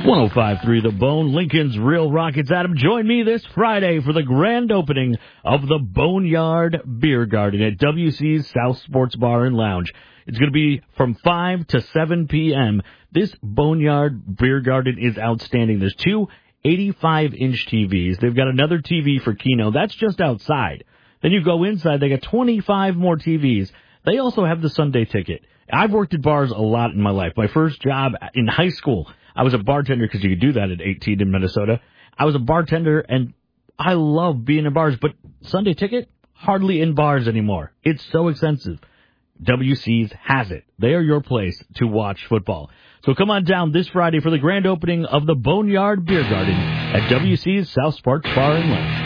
105.3 The Bone, Lincoln's Real Rockets. Adam, join me this Friday for the grand opening of the Boneyard Beer Garden at WC's South Sports Bar and Lounge. It's going to be from 5 to 7 p.m. This Boneyard Beer Garden is outstanding. There's two 85-inch TVs. They've got another TV for Keno. That's just outside. Then you go inside, they got 25 more TVs. They also have the Sunday ticket. I've worked at bars a lot in my life. My first job in high school, I was a bartender because you could do that at 18 in Minnesota. I was a bartender, and I love being in bars, but Sunday ticket, hardly in bars anymore. It's so expensive. WC's has it. They are your place to watch football. So come on down this Friday for the grand opening of the Boneyard Beer Garden at WC's South Sparks Bar and Lounge.